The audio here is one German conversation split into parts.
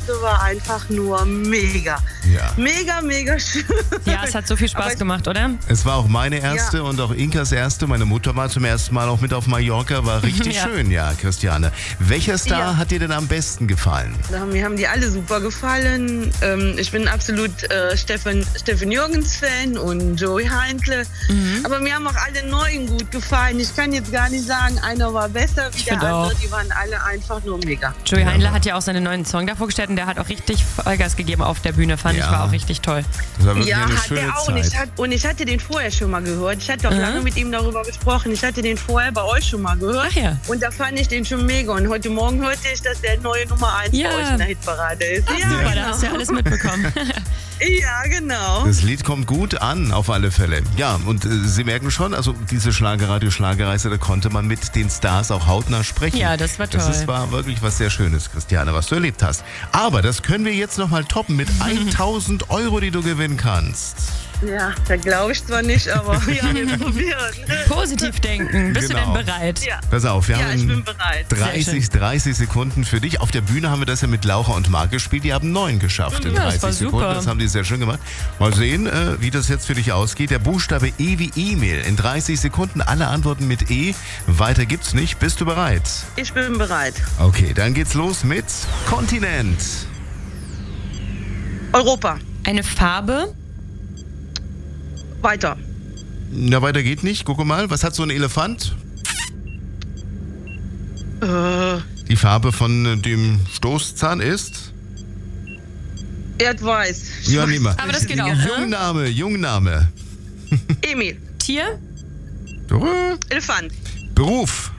erste war einfach nur mega. Ja. Mega, mega schön. Ja, es hat so viel Spaß gemacht, oder? Es war auch meine erste und auch Inkas erste. Meine Mutter war zum ersten Mal auch mit auf Mallorca. War richtig Ja. schön, ja, Christiane. Welcher Star hat dir denn am besten gefallen? Mir haben die alle super gefallen. Ich bin absolut Steffen Jürgens-Fan und Joey Heindle. Aber mir haben auch alle Neuen gut gefallen. Ich kann jetzt gar nicht sagen, einer war besser wie der finde andere. auch. Die waren alle einfach nur mega. Joey Heindle hat ja auch seinen neuen Song da vorgestellt und der hat auch richtig Vollgas gegeben auf der Bühne, fand ich, war auch richtig toll. Das war wirklich Ja, eine hat schöne er auch. Zeit. Und ich hatte den vorher schon mal gehört. Ich hatte auch lange mit ihm darüber gesprochen. Ich hatte den vorher bei euch schon mal gehört. Ach ja. Und da fand ich den schon mega. Und heute Morgen hörte ich, dass der neue Nummer 1 Ja. bei euch in der Hitparade ist. Ach, super, da hast du ja alles mitbekommen. Ja, genau. Das Lied kommt gut an, auf alle Fälle. Ja, und Sie merken schon, also diese Schlagerradio-Schlagerreise, da konnte man mit den Stars auch hautnah sprechen. Ja, das war toll. Das war wirklich was sehr Schönes, Christiane, was du erlebt hast. Aber das können wir jetzt nochmal toppen mit 1.000 €, die du gewinnen kannst. Ja, da glaube ich zwar nicht, aber ja, wir probieren. Positiv denken. Bist Genau. du denn bereit? Ja. Pass auf, wir Ja, ich haben bin bereit. 30 Sekunden für dich. Auf der Bühne haben wir das ja mit Laura und Marc gespielt. Die haben 9 geschafft in Ja, das 30 war Sekunden. super. Das haben die sehr schön gemacht. Mal sehen, wie das jetzt für dich ausgeht. Der Buchstabe E wie E-Mail. In 30 Sekunden alle Antworten mit E. Weiter gibt's nicht. Bist du bereit? Ich bin bereit. Okay, dann geht's los mit Kontinent. Europa. Eine Farbe, Weiter. Na, weiter geht nicht. Guck mal, was hat so ein Elefant? Die Farbe von dem Stoßzahn ist? Erdweiß. Ja, niemand. Aber das geht auch, ne? Jungname. Emil. Tier, Elefant. Beruf.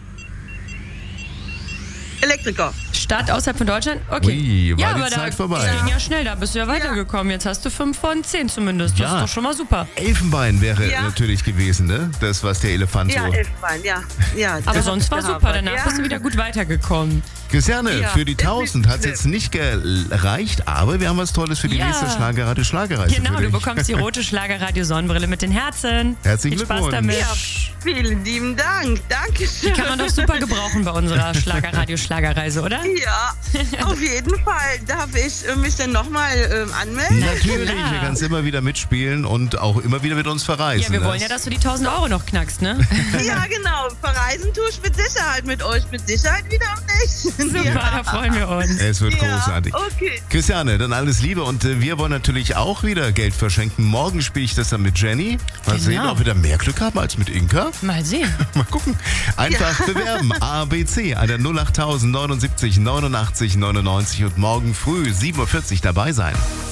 Elektriker. Stadt außerhalb von Deutschland. Okay. Ui, war ja, die aber Zeit da vorbei. ging ja schnell, da bist du ja weitergekommen. Jetzt hast du 5 von 10 zumindest. Das Ja. ist doch schon mal super. Elfenbein wäre Ja. natürlich gewesen, ne? Das, was der Elefant Ja, so... Elfenbein, ja. Aber das sonst war hab ich super. gehabert. Danach Ja. bist du wieder gut weitergekommen. Christiane, Ja, für die ist nicht 1000 hat es schlimm. jetzt nicht gereicht, aber wir haben was Tolles für die Ja. nächste Schlagerradio-Schlagerreise Genau, für du dich. bekommst die rote Schlagerradio-Sonnenbrille mit den Herzen. Herzlichen Viel Spaß Glückwunsch. damit. Ja, vielen lieben Dank. Dankeschön. Kann man doch super gebrauchen bei unserer Schlagerradio-Schlagerreise, oder? Ja, auf jeden Fall. Darf ich mich denn nochmal anmelden? Natürlich, klar. du kannst immer wieder mitspielen und auch immer wieder mit uns verreisen. Ja, wir ne? wollen ja, dass du die 1.000 € noch knackst, ne? Ja, genau. Verreisen tue ich mit Sicherheit mit euch. Mit Sicherheit wieder am nächsten. Super, da freuen wir uns. Es wird Ja, großartig. okay. Christiane, dann alles Liebe und wir wollen natürlich auch wieder Geld verschenken. Morgen spiele ich das dann mit Jenny. Mal Genau. sehen, ob wir da mehr Glück haben als mit Inka. Mal sehen. Mal gucken. Einfach bewerben. ABC an der 08000 79 89 99 und morgen früh 7.40 Uhr dabei sein.